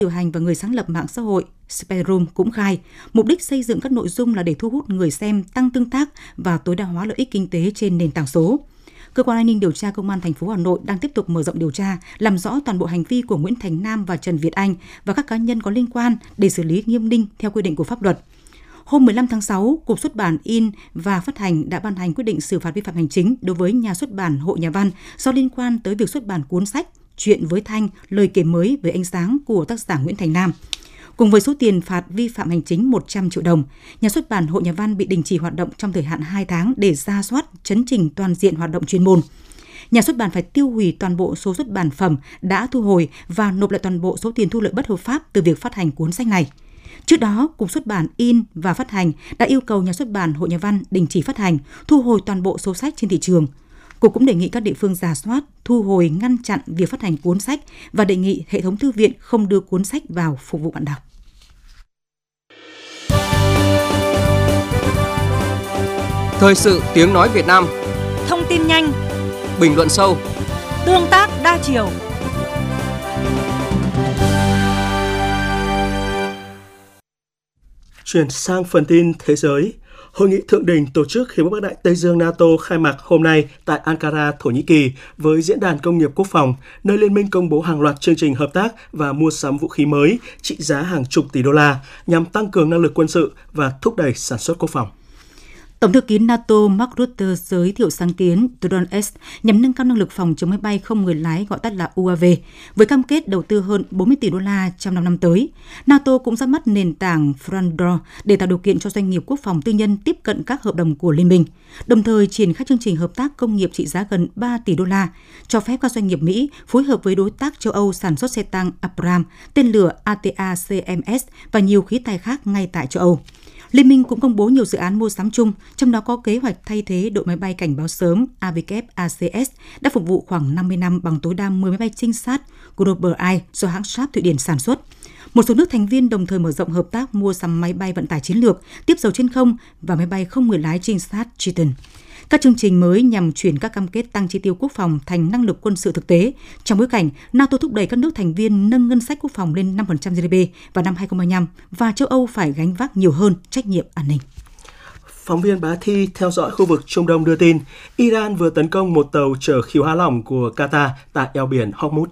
điều hành và người sáng lập mạng xã hội Spectrum cũng khai, mục đích xây dựng các nội dung là để thu hút người xem, tăng tương tác và tối đa hóa lợi ích kinh tế trên nền tảng số. Cơ quan an ninh điều tra Công an thành phố Hà Nội đang tiếp tục mở rộng điều tra, làm rõ toàn bộ hành vi của Nguyễn Thành Nam và Trần Việt Anh và các cá nhân có liên quan để xử lý nghiêm minh theo quy định của pháp luật. Hôm 15 tháng 6, Cục Xuất bản In và Phát hành đã ban hành quyết định xử phạt vi phạm hành chính đối với nhà xuất bản Hội Nhà văn do liên quan tới việc xuất bản cuốn sách Chuyện với Thanh, lời kể mới với ánh sáng của tác giả Nguyễn Thành Nam. Cùng với số tiền phạt vi phạm hành chính 100 triệu đồng, nhà xuất bản Hội Nhà văn bị đình chỉ hoạt động trong thời hạn 2 tháng để rà soát, chấn chỉnh toàn diện hoạt động chuyên môn. Nhà xuất bản phải tiêu hủy toàn bộ số xuất bản phẩm đã thu hồi và nộp lại toàn bộ số tiền thu lợi bất hợp pháp từ việc phát hành cuốn sách này. Trước đó, Cục Xuất bản In và Phát hành đã yêu cầu nhà xuất bản Hội Nhà văn đình chỉ phát hành, thu hồi toàn bộ số sách trên thị trường. Cục cũng đề nghị các địa phương rà soát, thu hồi, ngăn chặn việc phát hành cuốn sách và đề nghị hệ thống thư viện không đưa cuốn sách vào phục vụ bạn đọc. Thời sự tiếng nói Việt Nam. Thông tin nhanh, bình luận sâu, tương tác đa chiều. Chuyển sang phần tin thế giới. Hội nghị thượng đỉnh tổ chức Hiệp ước Bắc Đại Tây Dương NATO khai mạc hôm nay tại Ankara, Thổ Nhĩ Kỳ với Diễn đàn Công nghiệp Quốc phòng, nơi liên minh công bố hàng loạt chương trình hợp tác và mua sắm vũ khí mới trị giá hàng chục tỷ đô la nhằm tăng cường năng lực quân sự và thúc đẩy sản xuất quốc phòng. Tổng thư ký NATO Mark Rutte giới thiệu sáng kiến Drone X nhằm nâng cao năng lực phòng chống máy bay không người lái gọi tắt là UAV, với cam kết đầu tư hơn 40 tỷ đô la trong 5 năm tới. NATO cũng ra mắt nền tảng Front để tạo điều kiện cho doanh nghiệp quốc phòng tư nhân tiếp cận các hợp đồng của liên minh, đồng thời triển khai chương trình hợp tác công nghiệp trị giá gần 3 tỷ đô la, cho phép các doanh nghiệp Mỹ phối hợp với đối tác châu Âu sản xuất xe tăng Abrams, tên lửa ATACMS và nhiều khí tài khác ngay tại châu Âu. Liên minh cũng công bố nhiều dự án mua sắm chung, trong đó có kế hoạch thay thế đội máy bay cảnh báo sớm AWACS đã phục vụ khoảng 50 năm bằng tối đa 10 máy bay trinh sát Global Eye do hãng Saab Thụy Điển sản xuất. Một số nước thành viên đồng thời mở rộng hợp tác mua sắm máy bay vận tải chiến lược, tiếp dầu trên không và máy bay không người lái trinh sát Triton. Các chương trình mới nhằm chuyển các cam kết tăng chi tiêu quốc phòng thành năng lực quân sự thực tế, trong bối cảnh NATO thúc đẩy các nước thành viên nâng ngân sách quốc phòng lên 5% GDP vào năm 2035 và châu Âu phải gánh vác nhiều hơn trách nhiệm an ninh. Phóng viên Bá Thi theo dõi khu vực Trung Đông đưa tin, Iran vừa tấn công một tàu chở khí hóa lỏng của Qatar tại eo biển Hormuz.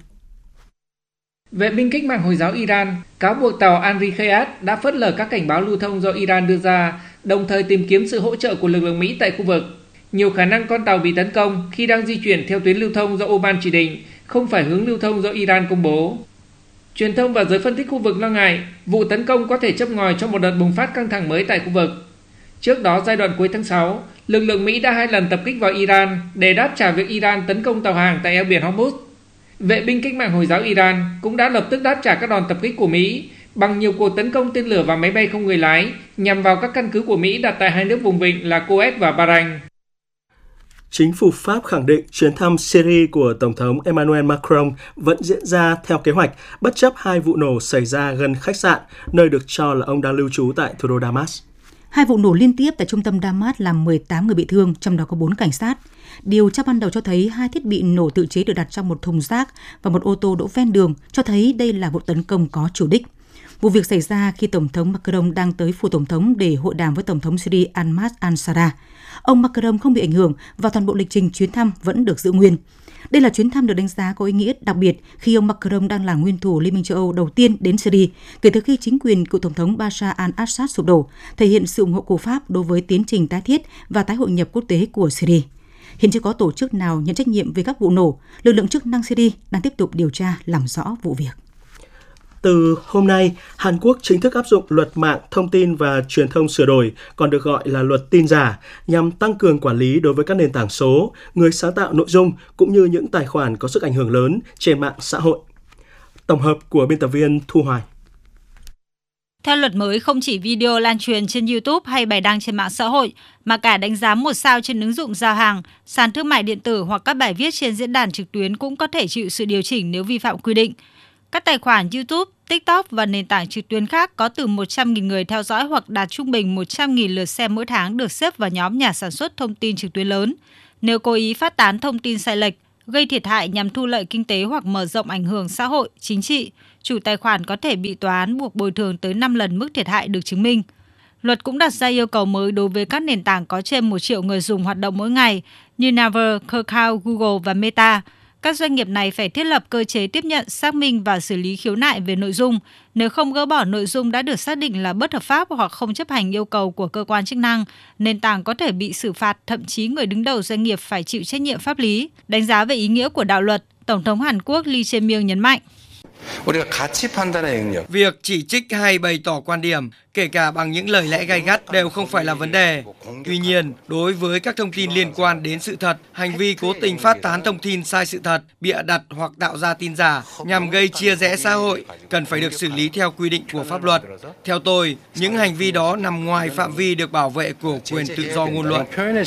Vệ binh cách mạng Hồi giáo Iran cáo buộc tàu Amri Khayat đã phớt lờ các cảnh báo lưu thông do Iran đưa ra, đồng thời tìm kiếm sự hỗ trợ của lực lượng Mỹ tại khu vực. Nhiều khả năng con tàu bị tấn công khi đang di chuyển theo tuyến lưu thông do Oman chỉ định, không phải hướng lưu thông do Iran công bố. Truyền thông và giới phân tích khu vực lo ngại vụ tấn công có thể châm ngòi cho một đợt bùng phát căng thẳng mới tại khu vực. Trước đó, giai đoạn cuối tháng 6, lực lượng Mỹ đã 2 lần tập kích vào Iran để đáp trả việc Iran tấn công tàu hàng tại eo biển Hormuz. Vệ binh cách mạng Hồi giáo Iran cũng đã lập tức đáp trả các đòn tập kích của Mỹ bằng nhiều cuộc tấn công tên lửa và máy bay không người lái nhằm vào các căn cứ của Mỹ đặt tại hai nước vùng vịnh là Kuwait và Bahrain. Chính phủ Pháp khẳng định chuyến thăm Syria của Tổng thống Emmanuel Macron vẫn diễn ra theo kế hoạch, bất chấp 2 vụ nổ xảy ra gần khách sạn, nơi được cho là ông đang lưu trú tại thủ đô Damas. 2 vụ nổ liên tiếp tại trung tâm Damas làm 18 người bị thương, trong đó có 4 cảnh sát. Điều tra ban đầu cho thấy 2 thiết bị nổ tự chế được đặt trong một thùng rác và một ô tô đỗ ven đường, cho thấy đây là vụ tấn công có chủ đích. Vụ việc xảy ra khi Tổng thống Macron đang tới phủ Tổng thống để hội đàm với Tổng thống Syria Ahmad al-Shara. Ông Macron không bị ảnh hưởng và toàn bộ lịch trình chuyến thăm vẫn được giữ nguyên. Đây là chuyến thăm được đánh giá có ý nghĩa đặc biệt khi ông Macron đang là nguyên thủ Liên minh châu Âu đầu tiên đến Syria kể từ khi chính quyền cựu Tổng thống Bashar al-Assad sụp đổ, thể hiện sự ủng hộ của Pháp đối với tiến trình tái thiết và tái hội nhập quốc tế của Syria. Hiện chưa có tổ chức nào nhận trách nhiệm về các vụ nổ, lực lượng chức năng Syria đang tiếp tục điều tra làm rõ vụ việc. Từ hôm nay, Hàn Quốc chính thức áp dụng luật mạng thông tin và truyền thông sửa đổi, còn được gọi là luật tin giả, nhằm tăng cường quản lý đối với các nền tảng số, người sáng tạo nội dung cũng như những tài khoản có sức ảnh hưởng lớn trên mạng xã hội. Tổng hợp của biên tập viên Thu Hoài. Theo luật mới, không chỉ video lan truyền trên YouTube hay bài đăng trên mạng xã hội, mà cả đánh giá 1 sao trên ứng dụng giao hàng, sàn thương mại điện tử hoặc các bài viết trên diễn đàn trực tuyến cũng có thể chịu sự điều chỉnh nếu vi phạm quy định. Các tài khoản YouTube, TikTok và nền tảng trực tuyến khác có từ 100.000 người theo dõi hoặc đạt trung bình 100.000 lượt xem mỗi tháng được xếp vào nhóm nhà sản xuất thông tin trực tuyến lớn. Nếu cố ý phát tán thông tin sai lệch, gây thiệt hại nhằm thu lợi kinh tế hoặc mở rộng ảnh hưởng xã hội, chính trị, chủ tài khoản có thể bị tòa án buộc bồi thường tới 5 lần mức thiệt hại được chứng minh. Luật cũng đặt ra yêu cầu mới đối với các nền tảng có trên 1 triệu người dùng hoạt động mỗi ngày như Naver, Kakao, Google và Meta. Các doanh nghiệp này phải thiết lập cơ chế tiếp nhận, xác minh và xử lý khiếu nại về nội dung. Nếu không gỡ bỏ nội dung đã được xác định là bất hợp pháp hoặc không chấp hành yêu cầu của cơ quan chức năng, nền tảng có thể bị xử phạt, thậm chí người đứng đầu doanh nghiệp phải chịu trách nhiệm pháp lý. Đánh giá về ý nghĩa của đạo luật, Tổng thống Hàn Quốc Lee Jae-myung nhấn mạnh. Việc chỉ trích hay bày tỏ quan điểm, kể cả bằng những lời lẽ gay gắt đều không phải là vấn đề. Tuy nhiên, đối với các thông tin liên quan đến sự thật, hành vi cố tình phát tán thông tin sai sự thật, bịa đặt hoặc tạo ra tin giả nhằm gây chia rẽ xã hội, cần phải được xử lý theo quy định của pháp luật. Theo tôi, những hành vi đó nằm ngoài phạm vi được bảo vệ của quyền tự do ngôn luận.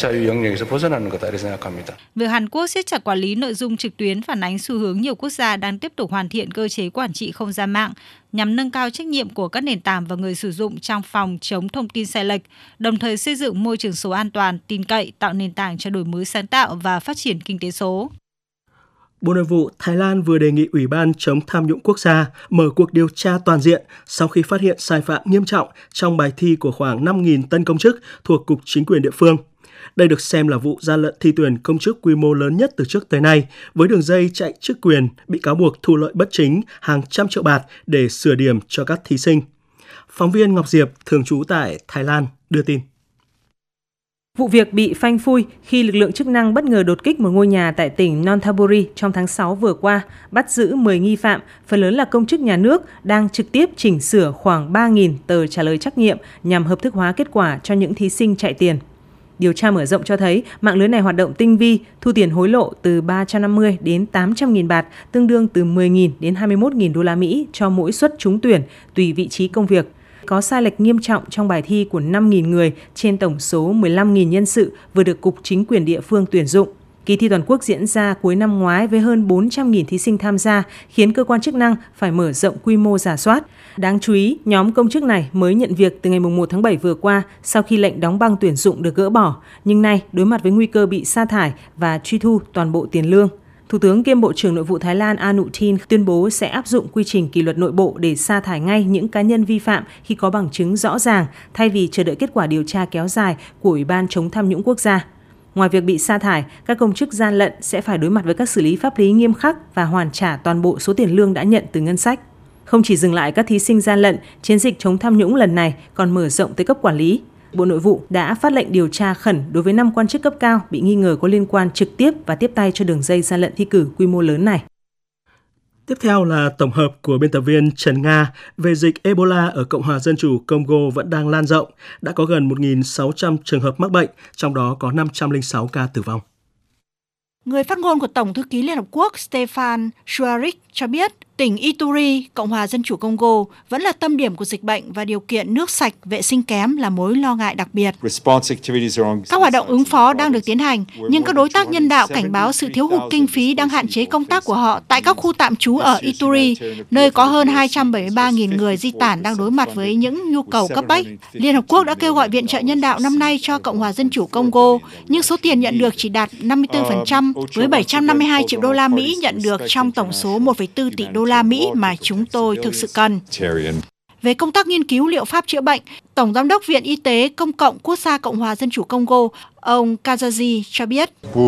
Việc Hàn Quốc siết chặt quản lý nội dung trực tuyến phản ánh xu hướng nhiều quốc gia đang tiếp tục hoàn thiện cơ chế quản trị không gian mạng nhằm nâng cao trách nhiệm của các nền tảng và người sử dụng trong phòng chống thông tin sai lệch, đồng thời xây dựng môi trường số an toàn, tin cậy, tạo nền tảng cho đổi mới sáng tạo và phát triển kinh tế số. Bộ Nội vụ Thái Lan vừa đề nghị Ủy ban chống tham nhũng quốc gia mở cuộc điều tra toàn diện sau khi phát hiện sai phạm nghiêm trọng trong bài thi của khoảng 5.000 tân công chức thuộc Cục Chính quyền địa phương. Đây được xem là vụ gian lận thi tuyển công chức quy mô lớn nhất từ trước tới nay, với đường dây chạy chức quyền bị cáo buộc thu lợi bất chính hàng trăm triệu baht để sửa điểm cho các thí sinh. Phóng viên Ngọc Diệp, thường trú tại Thái Lan, đưa tin. Vụ việc bị phanh phui khi lực lượng chức năng bất ngờ đột kích một ngôi nhà tại tỉnh Nonthaburi trong tháng 6 vừa qua, bắt giữ 10 nghi phạm, phần lớn là công chức nhà nước, đang trực tiếp chỉnh sửa khoảng 3.000 tờ trả lời trắc nghiệm nhằm hợp thức hóa kết quả cho những thí sinh chạy tiền. Điều tra mở rộng cho thấy mạng lưới này hoạt động tinh vi, thu tiền hối lộ từ 350 đến 800.000 baht, tương đương từ 10.000 đến 21.000 đô la Mỹ cho mỗi suất trúng tuyển, tùy vị trí công việc. Có sai lệch nghiêm trọng trong bài thi của 5.000 người trên tổng số 15.000 nhân sự vừa được Cục Chính quyền địa phương tuyển dụng. Kỳ thi toàn quốc diễn ra cuối năm ngoái với hơn 400.000 thí sinh tham gia, khiến cơ quan chức năng phải mở rộng quy mô rà soát. Đáng chú ý, nhóm công chức này mới nhận việc từ ngày 1 tháng 7 vừa qua sau khi lệnh đóng băng tuyển dụng được gỡ bỏ, nhưng nay đối mặt với nguy cơ bị sa thải và truy thu toàn bộ tiền lương. Thủ tướng kiêm Bộ trưởng Nội vụ Thái Lan Anutin tuyên bố sẽ áp dụng quy trình kỷ luật nội bộ để sa thải ngay những cá nhân vi phạm khi có bằng chứng rõ ràng, thay vì chờ đợi kết quả điều tra kéo dài của Ủy ban chống tham nhũng quốc gia. Ngoài việc bị sa thải, các công chức gian lận sẽ phải đối mặt với các xử lý pháp lý nghiêm khắc và hoàn trả toàn bộ số tiền lương đã nhận từ ngân sách. Không chỉ dừng lại các thí sinh gian lận, chiến dịch chống tham nhũng lần này còn mở rộng tới cấp quản lý. Bộ Nội vụ đã phát lệnh điều tra khẩn đối với 5 quan chức cấp cao bị nghi ngờ có liên quan trực tiếp và tiếp tay cho đường dây gian lận thi cử quy mô lớn này. Tiếp theo là tổng hợp của biên tập viên Trần Nga về dịch Ebola ở Cộng hòa Dân chủ Congo vẫn đang lan rộng. Đã có gần 1.600 trường hợp mắc bệnh, trong đó có 506 ca tử vong. Người phát ngôn của Tổng thư ký Liên Hợp Quốc Stefan Dujarric cho biết tỉnh Ituri, Cộng hòa Dân chủ Congo vẫn là tâm điểm của dịch bệnh và điều kiện nước sạch, vệ sinh kém là mối lo ngại đặc biệt. Các hoạt động ứng phó đang được tiến hành, nhưng các đối tác nhân đạo cảnh báo sự thiếu hụt kinh phí đang hạn chế công tác của họ tại các khu tạm trú ở Ituri, nơi có hơn 273.000 người di tản đang đối mặt với những nhu cầu cấp bách. Liên Hợp Quốc đã kêu gọi viện trợ nhân đạo năm nay cho Cộng hòa Dân chủ Congo, nhưng số tiền nhận được chỉ đạt 54%, với 752 triệu đô la Mỹ nhận được trong tổng số 1,4 tỷ đô la Mỹ mà chúng tôi thực sự cần. Về công tác nghiên cứu liệu pháp chữa bệnh, Tổng Giám đốc Viện Y tế Công cộng Quốc gia Cộng hòa Dân chủ Congo, ông Kazazi cho biết,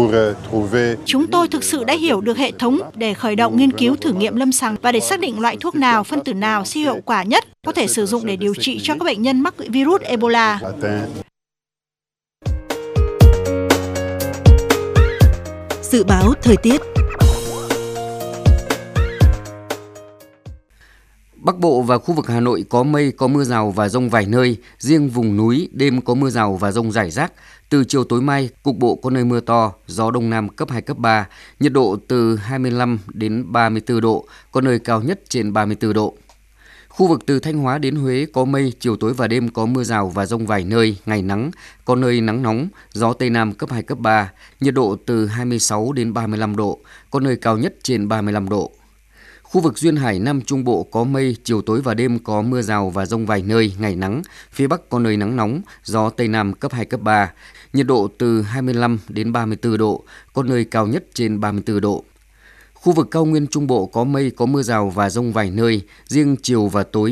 chúng tôi thực sự đã hiểu được hệ thống để khởi động nghiên cứu thử nghiệm lâm sàng và để xác định loại thuốc nào, phân tử nào siêu hiệu quả nhất có thể sử dụng để điều trị cho các bệnh nhân mắc virus Ebola. Dự báo thời tiết. Bắc Bộ và khu vực Hà Nội có mây, có mưa rào và dông vài nơi, riêng vùng núi đêm có mưa rào và dông rải rác. Từ chiều tối mai, cục bộ có nơi mưa to, gió đông nam cấp 2, cấp 3, nhiệt độ từ 25 đến 34 độ, có nơi cao nhất trên 34 độ. Khu vực từ Thanh Hóa đến Huế có mây, chiều tối và đêm có mưa rào và dông vài nơi, ngày nắng, có nơi nắng nóng, gió Tây Nam cấp 2, cấp 3, nhiệt độ từ 26 đến 35 độ, có nơi cao nhất trên 35 độ. Khu vực Duyên Hải Nam Trung Bộ có mây, chiều tối và đêm có mưa rào và dông vài nơi, ngày nắng, phía Bắc có nơi nắng nóng, gió Tây Nam cấp 2, cấp 3, nhiệt độ từ 25 đến 34 độ, có nơi cao nhất trên 34 độ. Khu vực cao nguyên Trung Bộ có mây, có mưa rào và dông vài nơi, riêng chiều và tối